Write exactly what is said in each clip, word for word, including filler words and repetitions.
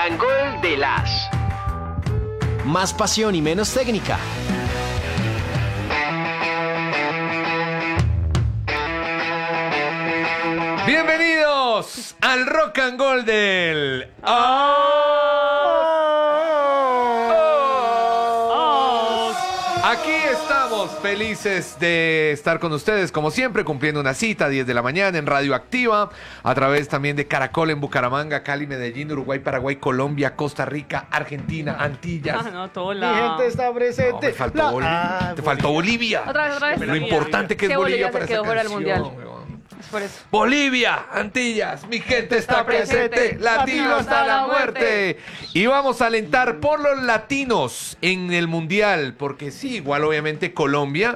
and Gold de las. Más pasión y menos técnica. Bienvenidos al Rock and Gold del... ¡Oh! ¡Oh! Aquí estamos felices de estar con ustedes, como siempre, cumpliendo una cita a diez de la mañana en Radio Activa, a través también de Caracol en Bucaramanga, Cali, Medellín, Uruguay, Paraguay, Colombia, Costa Rica, Argentina, Antillas. Ah, no, todo Mi la... gente está presente. No, me faltó, La- Boli- Ah, te faltó Bolivia. Otra vez, otra vez. Lo importante que es Que Bolivia Bolivia para se quedó esa fuera del canción, mundial. weón. Es por eso. Bolivia, Antillas, mi gente está presente, presente. latino hasta la muerte. Y vamos a alentar por los latinos en el mundial, porque sí, igual obviamente Colombia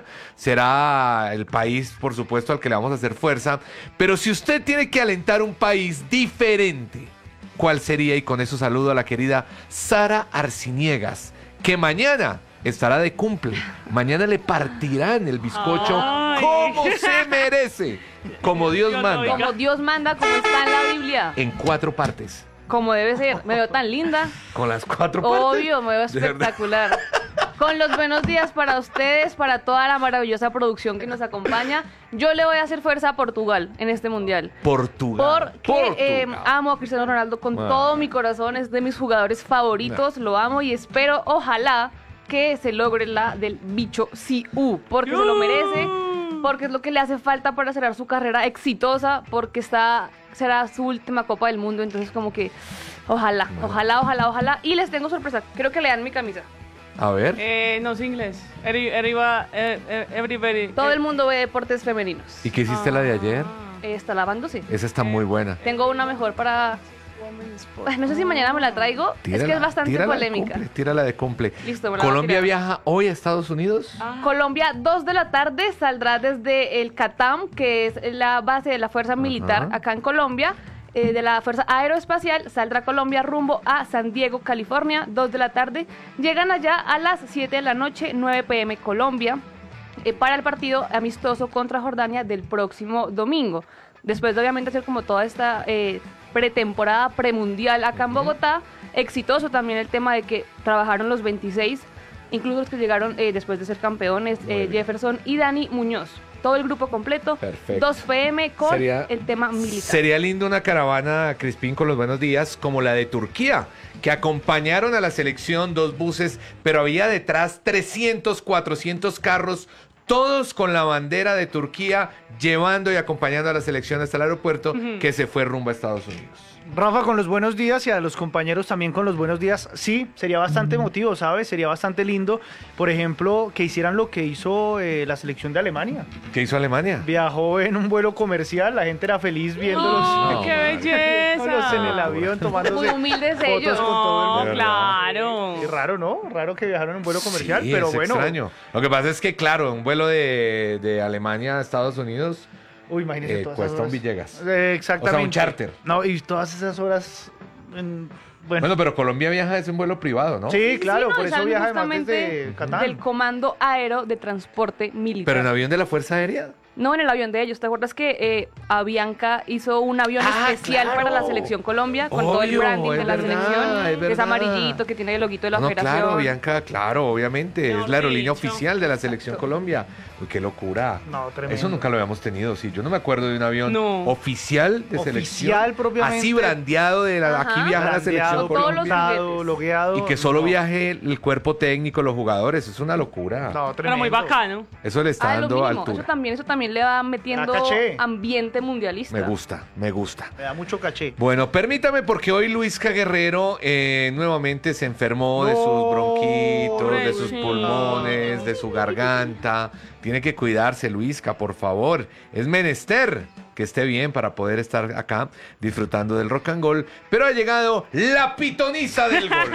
será el país, por supuesto, al que le vamos a hacer fuerza. Pero si usted tiene que alentar un país diferente, ¿cuál sería? Y con eso saludo a la querida Sara Arciniegas, que mañana estará de cumple. Mañana le partirán el bizcocho Ay. como se merece, como Dios Yo no, manda, oiga. Como Dios manda, como está en la Biblia. en cuatro partes. Como debe ser. Me veo tan linda. Con las cuatro partes. Obvio, me veo De verdad. espectacular. Con los buenos días para ustedes, para toda la maravillosa producción que nos acompaña. Yo le voy a hacer fuerza a Portugal en este mundial. Portugal. Porque eh, Portugal. amo a Cristiano Ronaldo con Ah. todo mi corazón. Es de mis jugadores favoritos. Lo amo y espero, ojalá, que se logre la del bicho C U. Porque se lo merece. Porque es lo que le hace falta para cerrar su carrera exitosa. Porque está, será su última Copa del Mundo. Entonces, como que, ojalá, ojalá, ojalá, ojalá. Y les tengo sorpresa. Creo que lean mi camisa. A ver. Eh, no sé inglés. Every- Arriba, eh, eh, everybody. Todo el mundo ve deportes femeninos. ¿Y qué hiciste la de ayer? Eh, está lavándose. Esa está muy buena. Tengo una mejor para... Ay, no sé si mañana me la traigo. es que Tírala, es bastante tírala de polémica. cumple, tírala de cumple. Listo, me la voy a Colombia tirar. viaja hoy a Estados Unidos. Ah. Colombia, dos de la tarde, saldrá desde el CATAM, que es la base de la Fuerza Militar Ajá. acá en Colombia, eh, de la Fuerza Aeroespacial. Saldrá Colombia rumbo a San Diego, California, dos de la tarde. Llegan allá a las siete de la noche, nueve pe eme Colombia, eh, para el partido amistoso contra Jordania del próximo domingo. Después de obviamente hacer como toda esta eh, pretemporada premundial acá en Bogotá, exitoso también el tema de que trabajaron los veintiséis, incluso los que llegaron eh, después de ser campeones, Muy eh, bien. Jefferson y Dani Muñoz. Todo el grupo completo, Perfecto. dos pe eme con Sería- el tema militar. Sería lindo una caravana, Crispín, con los buenos días, como la de Turquía, que acompañaron a la selección dos buses, pero había detrás trescientos, cuatrocientos carros, todos con la bandera de Turquía, llevando y acompañando a la selección hasta el aeropuerto, que se fue rumbo a Estados Unidos. Rafa, con los buenos días y a los compañeros también con los buenos días. Sí, sería bastante emotivo, ¿sabes? Sería bastante lindo, por ejemplo, que hicieran lo que hizo eh, la selección de Alemania. ¿Qué hizo Alemania? Viajó en un vuelo comercial, la gente era feliz viéndolos. ¡Ay, No, qué madre. belleza! viéndolos en el avión, tomándose Muy humildes fotos ellos. con todo el De No, verdad. claro. Es raro, ¿no? Raro que viajaron en un vuelo comercial, Sí, pero es bueno. extraño. Lo que pasa es que, claro, un vuelo de, de Alemania a Estados Unidos Uy, imagínese eh, todas cuesta esas un horas. Villegas. Eh, exactamente. O sea, un charter. No, y todas esas horas. en- bueno. Bueno, pero Colombia viaja es un vuelo privado, ¿no? sí, claro, Sí, no, por y eso salen viaja además justamente desde Catán. del Comando Aero de Transporte Militar. Pero en avión de la Fuerza Aérea. No, en el avión de ellos. ¿Te acuerdas que eh, Avianca hizo un avión Ah, especial claro. para la selección Colombia? Con todo el Obvio, branding de es la verdad, selección. es que es verdad. amarillito, que tiene el loguito de la No, federación. claro, Bianca, claro, obviamente. Mejor Es la aerolínea dicho. oficial de la selección Colombia. Uy, qué locura. No, tremendo. Eso nunca lo habíamos tenido, sí. Yo no me acuerdo de un avión No. oficial de Oficial selección. propiamente. Así brandeado de la, Ajá. aquí viaja la selección Brandeado, Todos los Colombia. pintado, juguetes. logueado. Y que solo no. viaje el cuerpo técnico, los jugadores. Es una locura. No, Pero tremendo. muy bacano. Eso le está Ah, es lo dando mínimo. altura. Eso también, eso también le va metiendo Ah, caché. ambiente mundialista. Me gusta, me gusta. Me da mucho caché. Bueno, permítame porque hoy Luisca Guerrero eh, nuevamente se enfermó de sus No, bronquitos, de sus pobrecito. pulmones, de su garganta. Tiene que cuidarse, Luisca, por favor. Es menester que esté bien para poder estar acá disfrutando del rock and roll. Pero ha llegado la pitoniza del gol.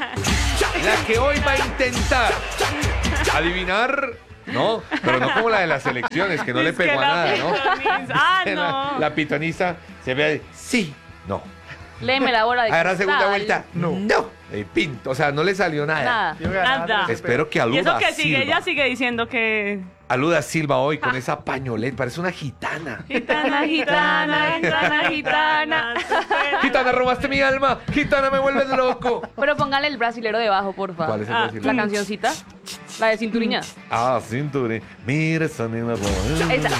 La que hoy va a intentar adivinar. No, pero no como la de las elecciones, que no le Es que pegó a la nada, ¿no? pitoniza. Ah, La, no. la pitoniza se ve ahí, sí, no. Léeme la bola de Agarra segunda cristal. vuelta, no. No. Eh, pinto, o sea, no le salió nada. Nada. Yo ganar, Nada. pero- Espero que Y Aluda eso que sigue, Silva. ella sigue diciendo que... Aluda Silva hoy con esa pañoleta, parece una gitana. Gitana, gitana, gitana, gitana. Gitana, robaste mi alma. Gitana, me vuelves loco. Pero póngale el brasilero debajo, por favor. ¿Cuál es el Ah, brasileño? La cancioncita, la de Cinturiña. Ah, cintura. Mira esa nena roba. Esa.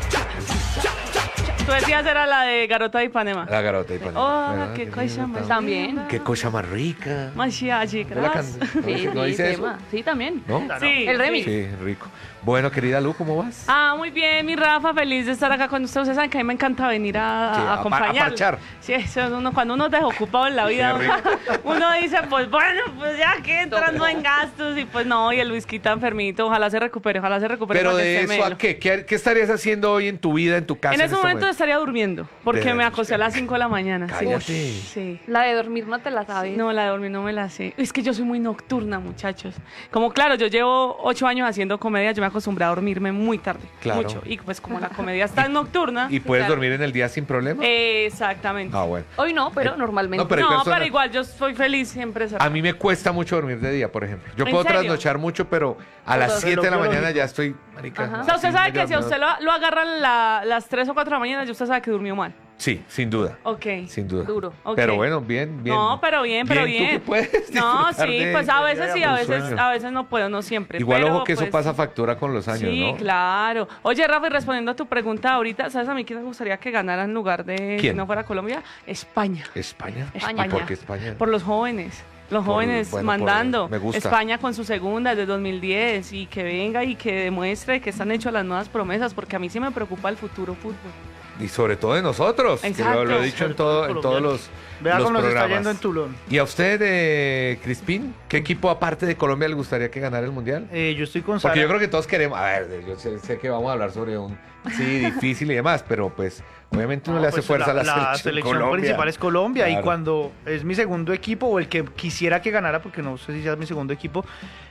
Tú decías era la de Garota de Ipanema. La garota y panela. Oh, ¿Verdad? qué Qué cosa linda. más También. Qué cosa más rica. Machiachi, ¿No la gracias. can- no Sí, dice- no sí, dice eso? tema. Sí, también. ¿No? Sí, El remix. Sí, rico. Bueno, querida Lu, ¿cómo vas? Ah, muy bien, mi Rafa, feliz de estar acá con ustedes. Ustedes saben que a mí me encanta venir a, Sí, a a pa- acompañar. a parchar. Sí, eso es uno, cuando uno es desocupado en la vida, Qué uno, rico. uno dice, pues bueno, pues ya que entrando en gastos. Y pues no, y el whisky está enfermito, ojalá se recupere, ojalá se recupere. Pero para de que eso esté a melo. qué? ¿Qué, qué estarías haciendo hoy en tu vida, en tu casa? En ese este momento estaría durmiendo, porque De me acosté a las cinco de la mañana. sí. Cállate. Sí. La de dormir no te la sabes. No, la de dormir no me la sé. Es que yo soy muy nocturna, muchachos. Como claro, yo llevo ocho años haciendo comedia, yo me acostumbré a dormirme muy tarde. Claro. Mucho. Y pues como la comedia está nocturna. ¿Y puedes claro. dormir en el día sin problema? Exactamente. Ah, bueno. Hoy no, pero normalmente. no, pero- no, hay personas- pero igual yo soy feliz siempre. A mí me cuesta mucho dormir de día, por ejemplo. Yo ¿En puedo serio? trasnochar mucho, pero a las Reloj siete de la biológico. mañana ya estoy, marica. Ajá. O sea, usted así sabe medio que si a usted dormido. lo, lo agarran la- las tres o cuatro de la mañana, ya usted sabe que durmió mal. Sí, sin duda. Ok. Sin duda. Duro. Ok. Pero bueno, bien, bien. No, pero bien, pero bien. ¿Tú que puedes No, disfrutar sí, de- pues a veces sí, a del veces, sueño? a veces no puedo, no siempre. Igual pero, ojo que eso pues, pasa factura con los años, Sí, ¿no? claro. Oye, Rafa, y respondiendo a tu pregunta ahorita, ¿sabes a mí quién me gustaría que ganara en lugar de ¿Quién? que no fuera Colombia? España. ¿España? España. ¿Y por qué España? Por los jóvenes. Los Por- jóvenes bueno, por- mandando. me gusta. España con su segunda desde dos mil diez y que venga y que demuestre que están hechas las nuevas promesas, porque a mí sí me preocupa el futuro fútbol. Y sobre todo de nosotros, que lo, Exacto. lo he dicho en, Sobre todo todo, los en todos los, colombianos. Vea los cómo nos está programas. yendo en Tulón. ¿Y a usted, eh, Crispín, qué equipo aparte de Colombia le gustaría que ganara el Mundial? Eh, yo estoy con Sara. Porque yo creo que todos queremos, a ver, yo sé, sé que vamos a hablar sobre un, sí, difícil y demás, pero pues obviamente uno No, le hace pues, fuerza la, a la, la selección, selección principal es Colombia Claro. y cuando es mi segundo equipo o el que quisiera que ganara, porque no sé si sea mi segundo equipo,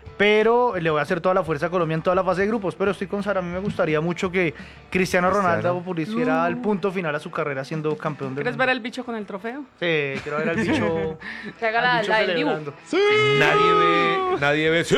pero le voy a hacer toda la fuerza a Colombia en toda la fase de grupos, pero estoy con Sara, a mí me gustaría mucho que Cristiano Ronaldo pusiera el punto final a su carrera siendo campeón del ¿Quieres mundo. ver el bicho con el trofeo? Sí, quiero ver al bicho, Que haga al la, bicho la del Dibu. celebrando. Nadie ve, nadie ve, ¡sí!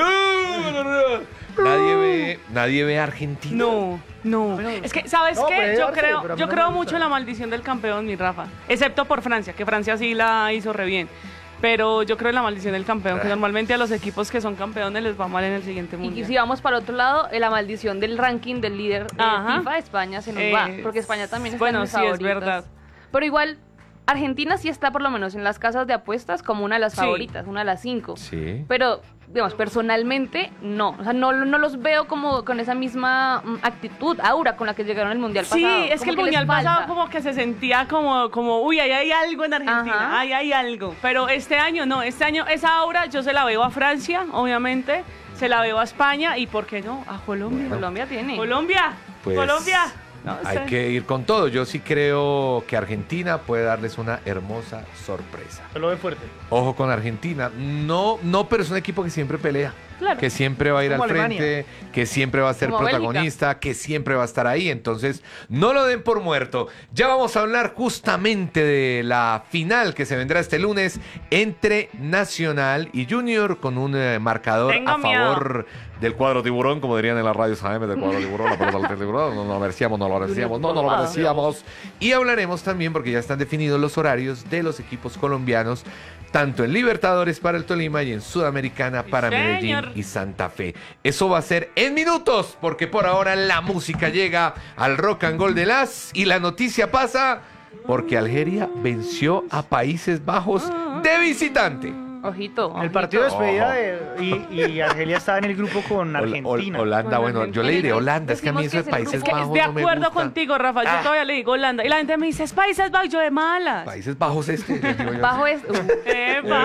nadie ve, nadie ve a Argentina. No, no. Bueno, es que, ¿sabes no, qué? puede Yo darse, creo, pero a mí yo no creo me gusta. mucho en la maldición del campeón, mi Rafa. Excepto por Francia, que Francia sí la hizo re bien. Pero yo creo en la maldición del campeón, que normalmente a los equipos que son campeones les va mal en el siguiente Y mundial. si vamos para otro lado, eh, la maldición del ranking del líder de Ajá. FIFA, España se nos Eh, va. Porque España también está bueno, en mis sí, es favoritas. verdad. Pero igual, Argentina sí está por lo menos en las casas de apuestas como una de las Sí. favoritas, una de las cinco. Sí. Pero, digamos, personalmente, no. O sea, no, no los veo como con esa misma mm, actitud, aura con la que llegaron al Mundial Sí, pasado. es Como que el les mundial pasado falta. como que se sentía como, como uy, ahí hay algo en Argentina, Ajá. ahí hay algo. Pero este año no, este año esa aura yo se la veo a Francia, obviamente, se la veo a España y, ¿por qué no? A Colombia. Colombia tiene. Colombia, Pues, Colombia. No hay sé. que ir con todo. Yo sí creo que Argentina puede darles una hermosa sorpresa. Se lo ve fuerte. Ojo con Argentina. No, no, pero es un equipo que siempre pelea. Claro. Que siempre va a ir Como al Alemania. frente, que siempre va a ser Como protagonista, que siempre va a estar ahí. Entonces, no lo den por muerto. Ya vamos a hablar justamente de la final que se vendrá este lunes entre Nacional y Junior con un eh, marcador Tengo a miedo. favor del cuadro tiburón, como dirían en las radios A M del cuadro tiburón, la pelota del tiburón, no, no lo merecíamos, no lo merecíamos, no, no lo merecíamos. Y hablaremos también, porque ya están definidos los horarios de los equipos colombianos, tanto en Libertadores para el Tolima y en Sudamericana para Sí, Medellín señor. y Santa Fe. Eso va a ser en minutos, porque por ahora la música llega al Rock and Roll de las y la noticia pasa porque Algeria venció a Países Bajos de visitante. Ojito. El partido de Ojo. despedida de, y, y Argelia está en el grupo con Hol- Argentina. Hol- Holanda, Con bueno, yo le diré Argentina. Holanda, es que a mí Decimos eso que de es el Países grupo. Que Bajos de no me acuerdo gusta. contigo, Rafa. Yo Ah. todavía le digo Holanda. Y la gente me dice, es Países Bajos, yo de malas. Países Bajos este. les digo yo. Bajo es. uh, Epa.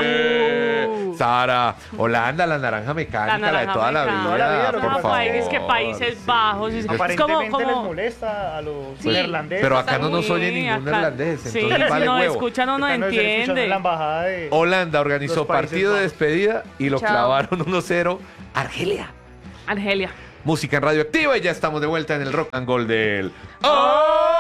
Eh, Sara, Holanda, la naranja mecánica, la, de toda la vida, Toda la vida, lo que por pasa favor. Es que Países sí. Bajos. Es, es como, Aparentemente les como, molesta a los Sí. neerlandeses. Pero acá no nos Sí, oye ningún acá- neerlandés, sí, entonces si vale nos huevo. escuchan no nos Acá no se escucha entiende. en la embajada de... Holanda organizó Los Países partido de Bajos. despedida y lo Chao. clavaron uno cero. Argelia. Argelia. Música en Radioactiva y ya estamos de vuelta en el Rock and Roll del... ¡Oh!